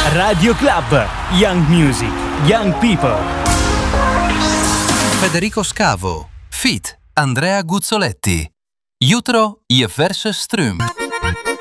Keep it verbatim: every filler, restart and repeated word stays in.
Radio Club, Young Music, Young People. Federico Scavo, feat. Andrea Guzzoletti. Jutro je verse Ström.